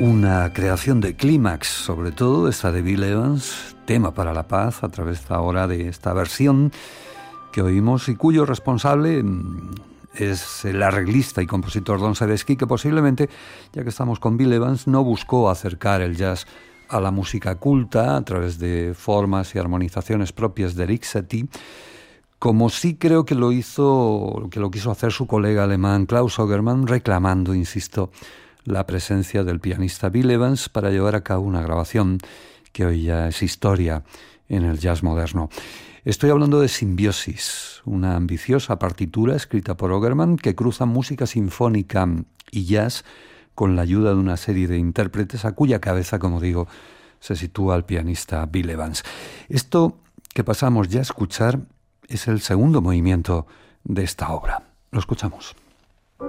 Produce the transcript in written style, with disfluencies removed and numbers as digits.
Una creación de clímax, sobre todo esta de Bill Evans, Tema para la Paz, a través ahora de esta versión que oímos y cuyo responsable es el arreglista y compositor Don Sebesky, que posiblemente, ya que estamos con Bill Evans, no buscó acercar el jazz a la música culta a través de formas y armonizaciones propias de Eric Satie, como sí creo que lo quiso hacer su colega alemán Klaus Ogerman, reclamando, insisto, la presencia del pianista Bill Evans para llevar a cabo una grabación que hoy ya es historia en el jazz moderno. Estoy hablando de Simbiosis, una ambiciosa partitura escrita por Ogerman que cruza música sinfónica y jazz con la ayuda de una serie de intérpretes a cuya cabeza, como digo, se sitúa el pianista Bill Evans. Esto que pasamos ya a escuchar es el segundo movimiento de esta obra. Lo escuchamos.